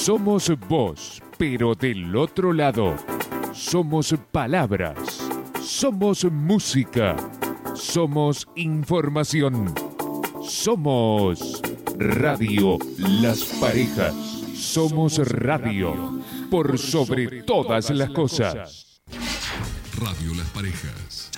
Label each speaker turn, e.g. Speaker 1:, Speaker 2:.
Speaker 1: Somos voz, pero del otro lado. Somos palabras. Somos música. Somos información. Somos Radio Las Parejas. Somos radio por sobre todas las cosas.
Speaker 2: Radio Las Parejas.